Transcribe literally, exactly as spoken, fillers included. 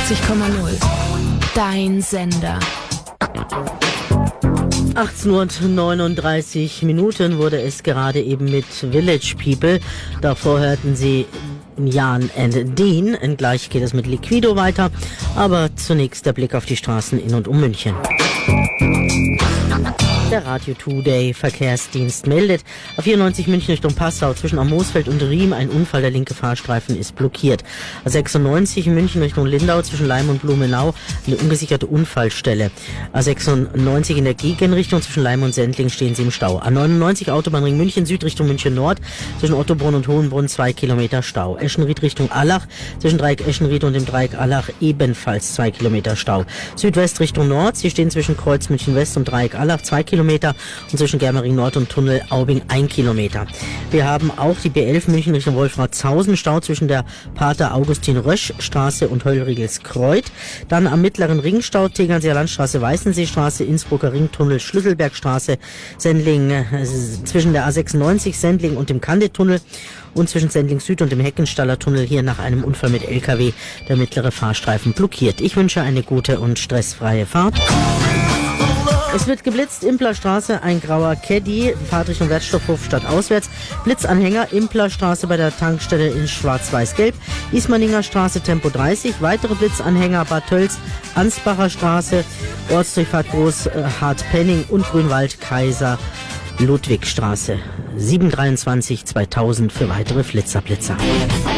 achtzig Komma null. Dein Sender. achtzehn Uhr neununddreißig Minuten wurde es gerade eben mit Village People. Davor hörten Sie Jan and Dean. Und gleich geht es mit Liquido weiter. Aber zunächst der Blick auf die Straßen in und um München. Der Radio Today Verkehrsdienst meldet, auf vierundneunzig München Richtung Passau zwischen Am Moosfeld und Riem ein Unfall, der linke Fahrstreifen ist blockiert. A sechsundneunzig München Richtung Lindau zwischen Leim und Blumenau eine ungesicherte Unfallstelle. A sechsundneunzig in der Gegenrichtung zwischen Leim und Sendling stehen Sie im Stau. A neunundneunzig Autobahnring München Süd Richtung München Nord zwischen Ottobrunn und Hohenbrunn zwei Kilometer Stau. Eschenried Richtung Allach zwischen Dreieck Eschenried und dem Dreieck Allach ebenfalls zwei Kilometer Stau. Südwest Richtung Nord, Sie stehen zwischen Kreuz München West und Dreieck Allach zwei Kilometer und zwischen Germering Nord und Tunnel Aubing ein Kilometer. Wir haben auch die B elf München Richtung Wolfratshausen, Stau zwischen der Pater Augustin Rösch Straße und Höllriegelskreuth. Dann am mittleren Ringstau Tegernseer Landstraße, Weißenseestraße, Innsbrucker Ringtunnel, Schlüsselbergstraße, Sendling äh, zwischen der A sechsundneunzig Sendling und dem Kanditunnel und zwischen Sendling Süd und dem Heckenstaller Tunnel hier nach einem Unfall mit L K W der mittlere Fahrstreifen blockiert. Ich wünsche eine gute und stressfreie Fahrt. Es wird geblitzt, Implerstraße, ein grauer Caddy, Fahrtrichtung Wertstoffhof statt auswärts. Blitzanhänger, Implerstraße bei der Tankstelle in Schwarz-Weiß-Gelb. Ismaninger Straße, Tempo dreißig. Weitere Blitzanhänger, Bad Tölz, Ansbacher Straße, Ortsdurchfahrt Groß, äh, Hartpenning und Grünwald, Kaiser, Ludwigstraße. sieben dreiundzwanzig zweitausend für weitere Flitzerblitzer.